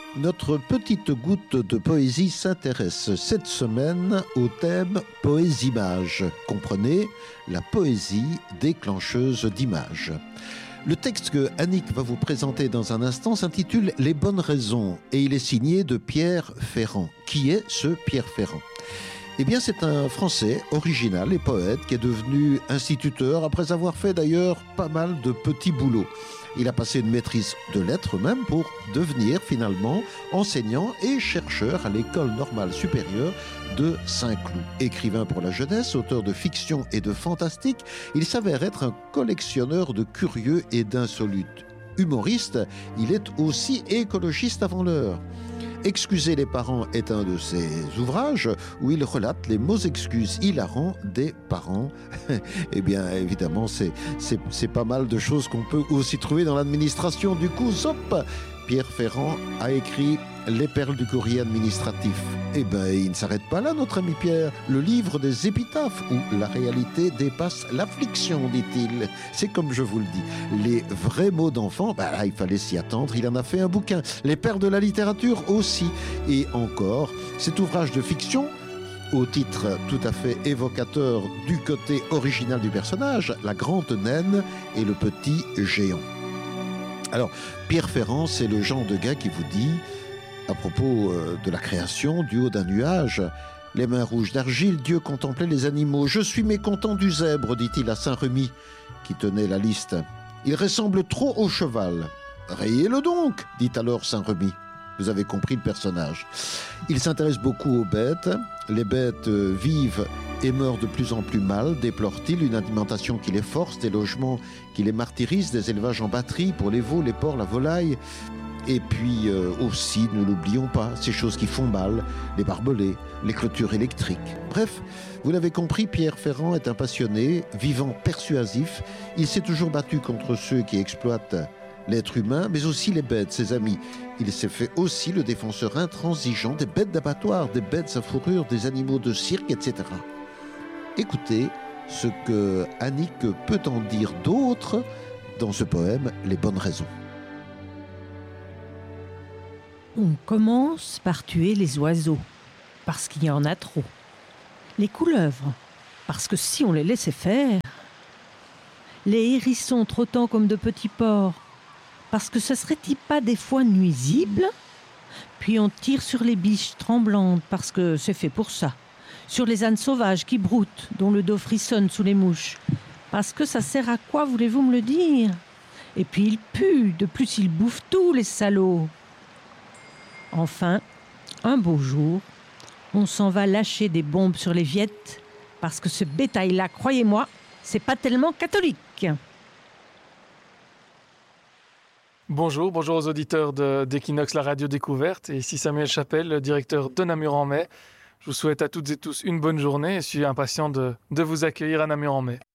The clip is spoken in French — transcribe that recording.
Notre petite goutte de poésie s'intéresse cette semaine au thème poésie-image. Comprenez, la poésie déclencheuse d'images. Le texte que Annick va vous présenter dans un instant s'intitule « Les bonnes raisons » et il est signé de Pierre Ferrand. Qui est ce Pierre Ferrand ? Eh bien, c'est un Français original et poète qui est devenu instituteur après avoir fait d'ailleurs pas mal de petits boulots. Il a passé une maîtrise de lettres même pour devenir finalement enseignant et chercheur à l'École normale supérieure de Saint-Cloud. Écrivain pour la jeunesse, auteur de fiction et de fantastique, il s'avère être un collectionneur de curieux et d'insolites. Humoriste, il est aussi écologiste avant l'heure. Excusez les parents est un de ses ouvrages où il relate les mots excuses hilarants des parents. Eh bien, évidemment, c'est pas mal de choses qu'on peut aussi trouver dans l'administration. Du coup, zop, Pierre Ferrand a écrit Les perles du courrier administratif. Eh bien, il ne s'arrête pas là, notre ami Pierre. Le livre des épitaphes, où la réalité dépasse l'affliction, dit-il. C'est comme je vous le dis. Les vrais mots d'enfant, là, il fallait s'y attendre. Il en a fait un bouquin. Les pères de la littérature aussi. Et encore, cet ouvrage de fiction, au titre tout à fait évocateur du côté original du personnage, la grande naine et le petit géant. Alors, Pierre Ferrand, c'est le genre de gars qui vous dit, à propos de la création, du haut d'un nuage, les mains rouges d'argile, Dieu contemplait les animaux. Je suis mécontent du zèbre, dit-il à Saint-Remy, qui tenait la liste. Il ressemble trop au cheval. Rayez-le donc, dit alors Saint-Remy. Vous avez compris le personnage. Il s'intéresse beaucoup aux bêtes. Les bêtes vivent et meurent de plus en plus mal, déplore-t-il, une alimentation qui les force, des logements qui les martyrisent, des élevages en batterie pour les veaux, les porcs, la volaille. Et puis aussi, ne l'oublions pas, ces choses qui font mal, les barbelés, les clôtures électriques. Bref, vous l'avez compris, Pierre Ferrand est un passionné, vivant, persuasif. Il s'est toujours battu contre ceux qui exploitent l'être humain, mais aussi les bêtes, ses amis. Il s'est fait aussi le défenseur intransigeant des bêtes d'abattoir, des bêtes à fourrure, des animaux de cirque, etc. Écoutez ce que Annick peut en dire d'autre dans ce poème « Les bonnes raisons ». On commence par tuer les oiseaux, parce qu'il y en a trop. Les couleuvres, parce que si on les laissait faire. Les hérissons trottant comme de petits porcs, parce que ce serait-il pas des fois nuisible ? Puis on tire sur les biches tremblantes, parce que c'est fait pour ça. Sur les ânes sauvages qui broutent, dont le dos frissonne sous les mouches. Parce que ça sert à quoi, voulez-vous me le dire ? Et puis ils puent, de plus ils bouffent tout, les salauds. Enfin, un beau jour, on s'en va lâcher des bombes sur les Viettes, parce que ce bétail-là, croyez-moi, c'est pas tellement catholique. Bonjour aux auditeurs d'Equinox, la radio découverte. Et ici Samuel Chapelle, le directeur de Namur en Mai. Je vous souhaite à toutes et tous une bonne journée et je suis impatient de vous accueillir à Namur en Mai.